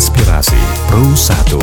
Inspirasi Pro 1.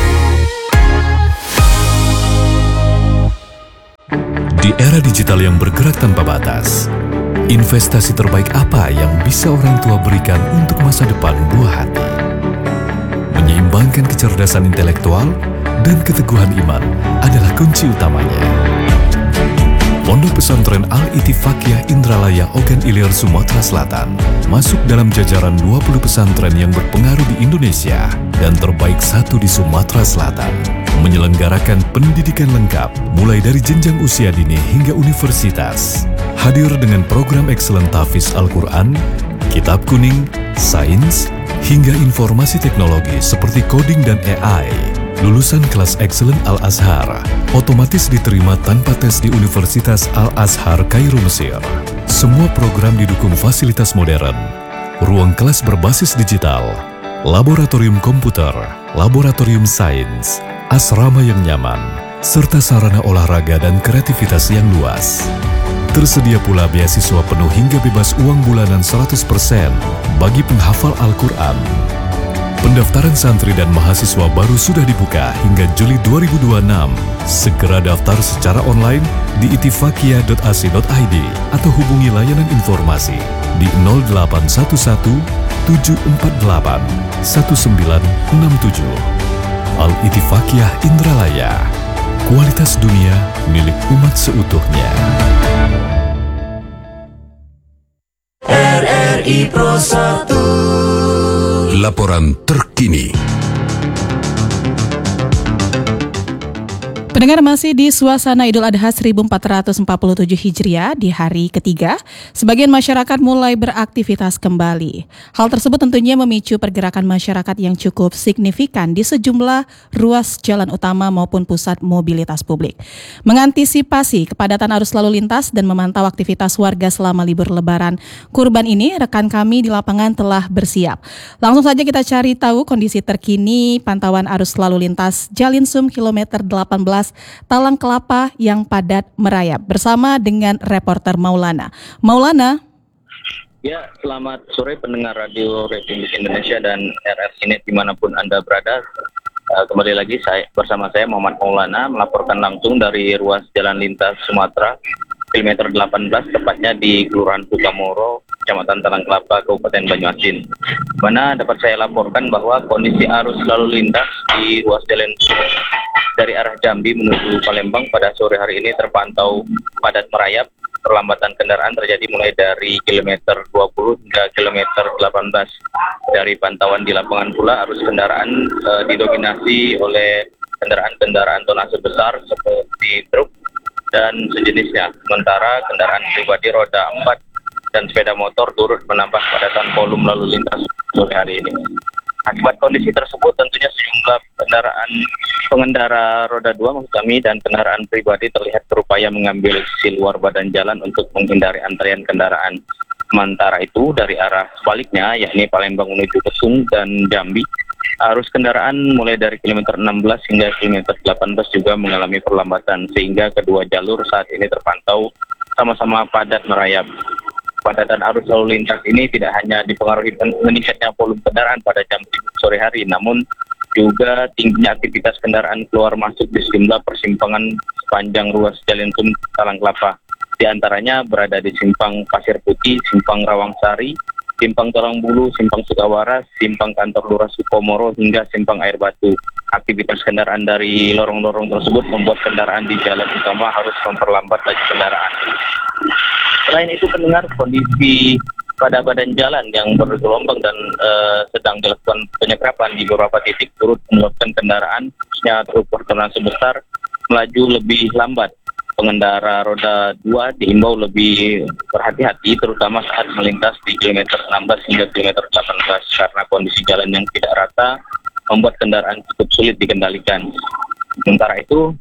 Di era digital yang bergerak tanpa batas, investasi terbaik apa yang bisa orang tua berikan untuk masa depan buah hati? Menyeimbangkan kecerdasan intelektual dan keteguhan iman adalah kunci utamanya. Pondok Pesantren Al-Ittifaqiyah Indralaya Ogan Ilir, Sumatera Selatan masuk dalam jajaran 20 pesantren yang berpengaruh di Indonesia dan terbaik satu di Sumatera Selatan. Menyelenggarakan pendidikan lengkap mulai dari jenjang usia dini hingga universitas. Hadir dengan program Excellent Tahfiz Al-Quran, Kitab Kuning, Sains, hingga informasi teknologi seperti coding dan AI. Lulusan kelas Excellent Al-Azhar otomatis diterima tanpa tes di Universitas Al-Azhar Kairo, Mesir. Semua program didukung fasilitas modern, ruang kelas berbasis digital, laboratorium komputer, laboratorium sains, asrama yang nyaman, serta sarana olahraga dan kreativitas yang luas. Tersedia pula beasiswa penuh hingga bebas uang bulanan 100% bagi penghafal Al-Quran. Pendaftaran santri dan mahasiswa baru sudah dibuka hingga Juli 2026. Segera daftar secara online di ittifaqiyah.ac.id atau hubungi layanan informasi di 0811 748 1967. Al-Ittifaqiyah Indralaya. Kualitas dunia milik umat seutuhnya. RRI Pro 1. Laporan terkini. Pendengar, masih di suasana Idul Adha 1447 Hijriah di hari ketiga, sebagian masyarakat mulai beraktivitas kembali. Hal tersebut tentunya memicu pergerakan masyarakat yang cukup signifikan di sejumlah ruas jalan utama maupun pusat mobilitas publik. Mengantisipasi kepadatan arus lalu lintas dan memantau aktivitas warga selama libur Lebaran Kurban ini, rekan kami di lapangan telah bersiap. Langsung saja kita cari tahu kondisi terkini pantauan arus lalu lintas Jalinsum kilometer 18 Talang Kelapa yang padat merayap bersama dengan reporter Maulana. Maulana. Ya, selamat sore pendengar Radio Republik Indonesia dan RRI Net dimanapun Anda berada. Kembali lagi bersama saya Muhammad Maulana melaporkan langsung dari ruas jalan lintas Sumatera kilometer 18, tepatnya di Kelurahan Sukamoro, Kecamatan Talang Kelapa, Kabupaten Banyuasin. Mana dapat saya laporkan bahwa kondisi arus lalu lintas di ruas jalan dari arah Jambi menuju Palembang pada sore hari ini terpantau padat merayap. Perlambatan kendaraan terjadi mulai dari kilometer 20 hingga kilometer 18. Dari pantauan di lapangan pula arus kendaraan didominasi oleh kendaraan-kendaraan tonase besar seperti truk dan sejenisnya. Sementara kendaraan pribadi roda 4 dan sepeda motor turut menambah padatan volume lalu lintas sore hari ini. Akibat kondisi tersebut tentunya sejumlah pengendara roda 2 maksud kami dan kendaraan pribadi terlihat berupaya mengambil sisi luar badan jalan untuk menghindari antrean kendaraan. Sementara itu dari arah sebaliknya yakni Palembang menuju Kesung dan Jambi, arus kendaraan mulai dari kilometer 16 hingga kilometer 18 juga mengalami perlambatan sehingga kedua jalur saat ini terpantau sama-sama padat merayap. Padatan arus lalu lintas ini tidak hanya dipengaruhi meningkatnya volume kendaraan pada jam sore hari, namun juga tingginya aktivitas kendaraan keluar masuk di sejumlah persimpangan sepanjang ruas Jalinsum Talang Kelapa. Di antaranya berada di Simpang Pasir Putih, Simpang Rawangsari, Simpang Tulang Bulu, Simpang Sukawaras, Simpang Kantor Lurah Sukomoro, hingga Simpang Air Batu. Aktivitas kendaraan dari lorong-lorong tersebut membuat kendaraan di jalan utama harus memperlambat laju kendaraan. Selain itu, pendengar, kondisi pada badan jalan yang bergelombang dan sedang dilakukan penyekapan di beberapa titik turut menyebabkan kendaraan, khususnya truk bertonnase besar, melaju lebih lambat. Pengendara roda 2 diimbau lebih berhati-hati terutama saat melintas di kilometer 16 hingga kilometer 18 karena kondisi jalan yang tidak rata membuat kendaraan cukup sulit dikendalikan. Sementara itu,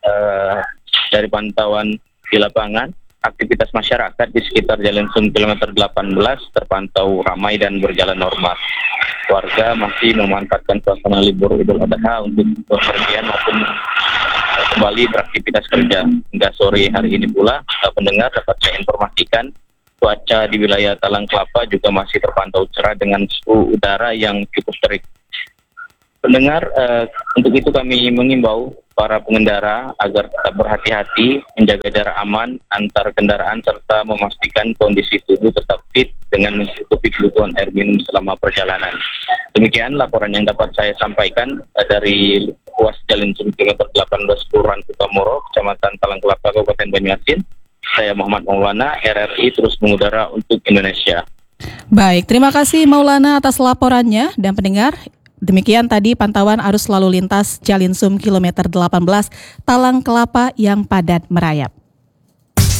dari pantauan di lapangan, aktivitas masyarakat di sekitar Jalinsum kilometer 18 terpantau ramai dan berjalan normal. Warga masih memanfaatkan suasana libur Idul Adha untuk bepergian maupun kembali beraktivitas kerja. Hingga sore hari ini pula, pendengar dapat saya informasikan cuaca di wilayah Talang Kelapa juga masih terpantau cerah dengan suhu udara yang cukup terik. pendengar, untuk itu kami mengimbau para pengendara agar tetap berhati-hati, menjaga jarak aman antar kendaraan serta memastikan kondisi tubuh tetap fit dengan mencukupi kebutuhan air minum selama perjalanan. Demikian laporan yang dapat saya sampaikan dari ruas Jalan kilometer 18 Kelurahan Kutamoro, Kecamatan Talangkelapa, Kabupaten Banyuasin. Saya Muhammad Maulana, RRI terus mengudara untuk Indonesia. Baik, terima kasih Maulana atas laporannya. Dan pendengar, demikian tadi pantauan arus lalu lintas Jalinsum kilometer 18 Talangkelapa yang padat merayap.